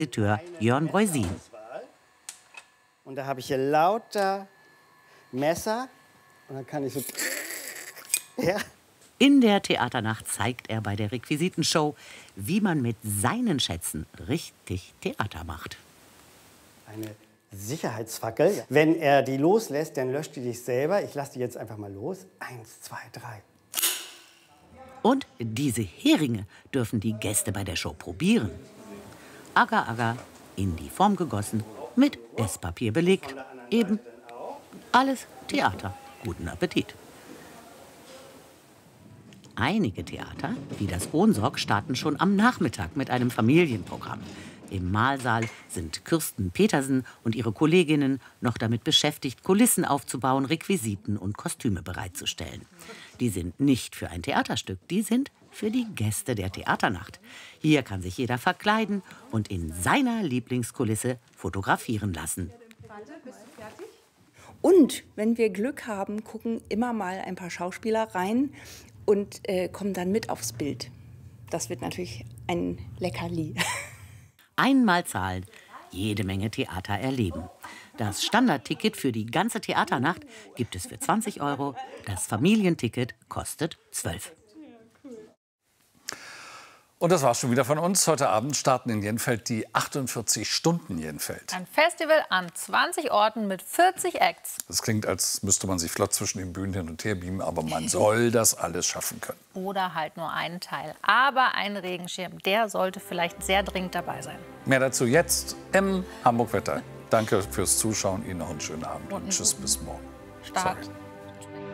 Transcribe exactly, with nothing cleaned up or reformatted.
Regisseur Jörn Breusin. Und da habe ich hier lauter Messer und dann kann ich so... Ja. In der Theaternacht zeigt er bei der Requisitenshow, wie man mit seinen Schätzen richtig Theater macht. Eine Sicherheitsfackel. Wenn er die loslässt, dann löscht die dich selber. Ich lasse die jetzt einfach mal los. Eins, zwei, drei. Und diese Heringe dürfen die Gäste bei der Show probieren. Agar Agar, in die Form gegossen, mit Esspapier belegt. Eben alles Theater. Guten Appetit. Einige Theater, wie das Ohnsorg, starten schon am Nachmittag mit einem Familienprogramm. Im Mahlsaal sind Kirsten Petersen und ihre Kolleginnen noch damit beschäftigt, Kulissen aufzubauen, Requisiten und Kostüme bereitzustellen. Die sind nicht für ein Theaterstück, die sind für die Gäste der Theaternacht. Hier kann sich jeder verkleiden und in seiner Lieblingskulisse fotografieren lassen. Und wenn wir Glück haben, gucken immer mal ein paar Schauspieler rein und äh, kommen dann mit aufs Bild. Das wird natürlich ein Leckerli. Einmal zahlen, jede Menge Theater erleben. Das Standardticket für die ganze Theaternacht gibt es für zwanzig Euro. Das Familienticket kostet zwölf. Und das war's schon wieder von uns. Heute Abend starten in Jenfeld die achtundvierzig Stunden Jenfeld. Ein Festival an zwanzig Orten mit vierzig Acts. Das klingt, als müsste man sich flott zwischen den Bühnen hin und her beamen, aber man soll das alles schaffen können. Oder halt nur einen Teil. Aber ein Regenschirm, der sollte vielleicht sehr dringend dabei sein. Mehr dazu jetzt im Hamburg Wetter. Danke fürs Zuschauen, Ihnen noch einen schönen Abend und, und tschüss bis morgen. Start. Sorry.